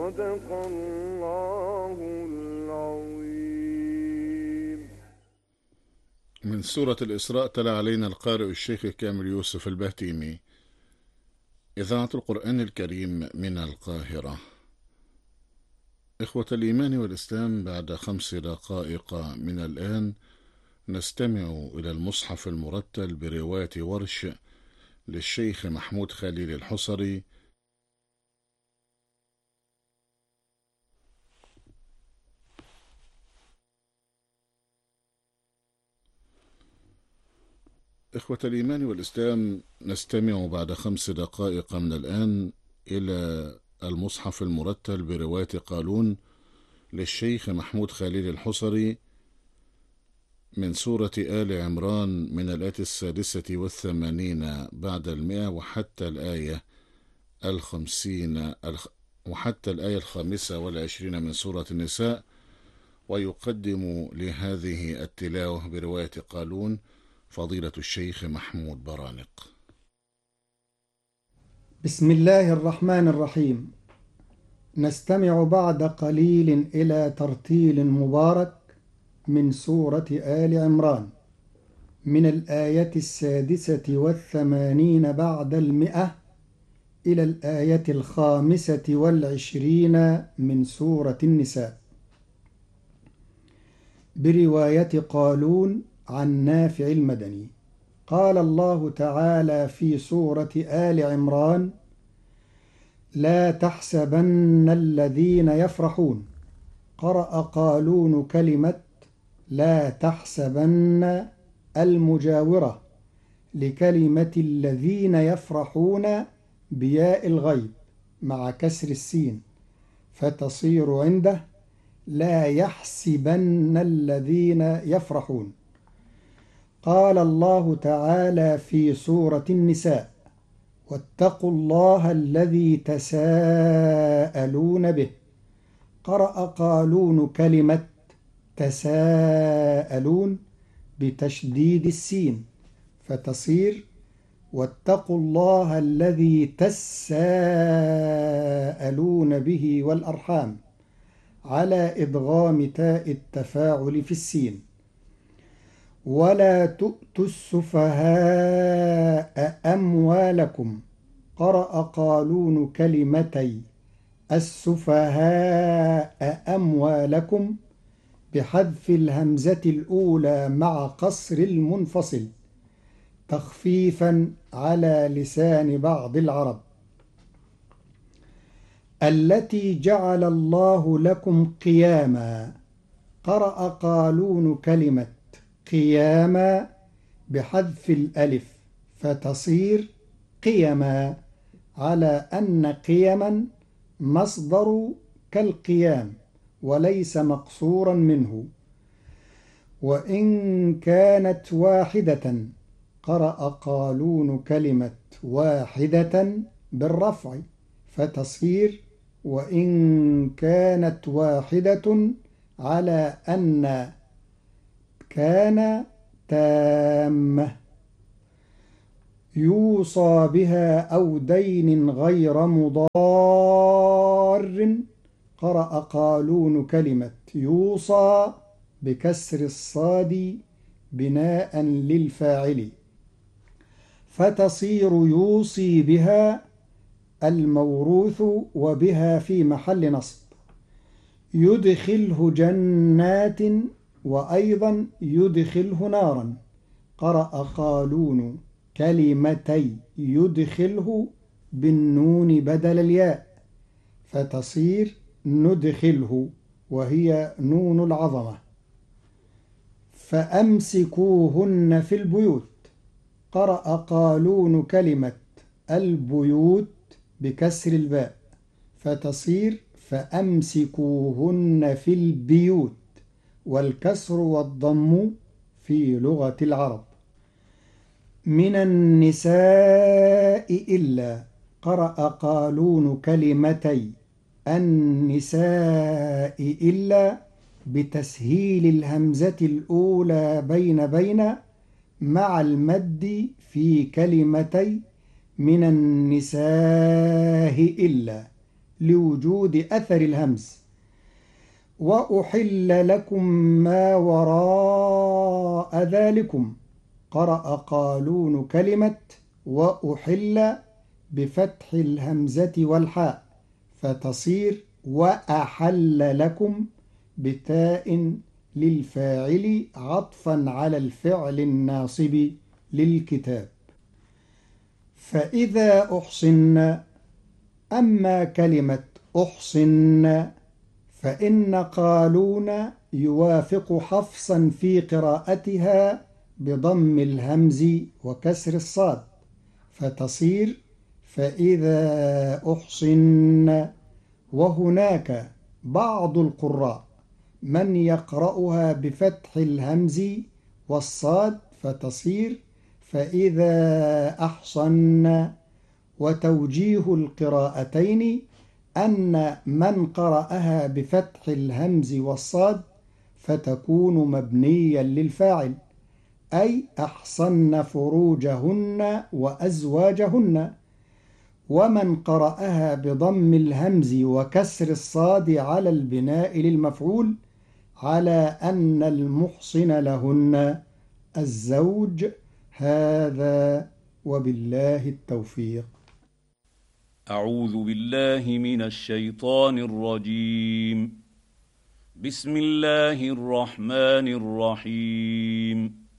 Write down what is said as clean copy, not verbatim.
صدق الله العظيم. من سورة الإسراء تلا علينا القارئ الشيخ كامل يوسف البهتيمي، إذاعة القرآن الكريم من القاهرة. إخوة الإيمان والإسلام، بعد 5 دقائق من الآن نستمع إلى المصحف المرتل برواية ورش للشيخ محمود خليل الحصري. إخوة الإيمان والإسلام، نستمع بعد 5 دقائق من الآن إلى المصحف المرتل برواية قالون للشيخ محمود خليل الحصري من سورة آل عمران، من الآية 86 بعد 100 وحتى الآية 25 من سورة النساء. ويقدم لهذه التلاوة برواية قالون فضيلة الشيخ محمود برانق. بسم الله الرحمن الرحيم. نستمع بعد قليل إلى ترتيل مبارك من سورة آل عمران من الآية 86 بعد 100 إلى الآية 25 من سورة النساء، برواية قالون عن نافع المدني. قال الله تعالى في سورة آل عمران: لا تحسبن الذين يفرحون. قرأ قالون كلمة لا تحسبن المجاورة لكلمة الذين يفرحون بياء الغيب مع كسر السين، فتصير عنده لا يحسبن الذين يفرحون. قال الله تعالى في سورة النساء: واتقوا الله الذي تساءلون به. قرأ قالون كلمة تساءلون بتشديد السين، فتصير واتقوا الله الذي تساءلون به والأرحام، على إدغام تاء التفاعل في السين. ولا تؤتوا السفهاء أموالكم. قرأ قالون كلمتي السفهاء أموالكم بحذف الهمزة الأولى مع قصر المنفصل، تخفيفا على لسان بعض العرب. التي جعل الله لكم قياما. قرأ قالون كلمة قياما بحذف الألف، فتصير قيما، على أن قيما مصدر كالقيام وليس مقصورا منه. وإن كانت واحدة. قرأ قالون كلمة واحدة بالرفع، فتصير وإن كانت واحدة، على أن كان تامة. يوصى بها أو دين غير مضار. قرأ قالون كلمة يوصى بكسر الصاد بناء للفاعل، فتصير يوصي بها الموروث وبها في محل نصب. يدخله جنات، وأيضا يدخله نارا. قرأ قالون كلمتي يدخله بالنون بدل الياء، فتصير ندخله، وهي نون العظمة. فأمسكوهن في البيوت. قرأ قالون كلمة البيوت بكسر الباء، فتصير فأمسكوهن في البيوت، والكسر والضم في لغة العرب. من النساء إلا. قرأ قالون كلمتي النساء إلا بتسهيل الهمزة الأولى بين مع المد في كلمتي من النساء إلا، لوجود أثر الهمز. وأحل لكم ما وراء ذلكم. قرأ قالون كلمة وأحل بفتح الهمزة والحاء فتصير وأحل لكم بتاء للفاعل عطفا على الفعل الناصب للكتاب. فإذا أحصن. أما كلمة أحصن فإن قالون يوافق حفصا في قراءتها بضم الهمز وكسر الصاد فتصير فإذا أحصن. وهناك بعض القراء من يقرأها بفتح الهمز والصاد فتصير فإذا أحصن. وتوجيه القراءتين أن من قرأها بفتح الهمز والصاد فتكون مبنيا للفاعل أي أحصن فروجهن وأزواجهن. ومن قرأها بضم الهمز وكسر الصاد على البناء للمفعول على أن المحصن لهن الزوج. هذا وبالله التوفيق. أعوذ بالله من الشيطان الرجيم. بسم الله الرحمن الرحيم.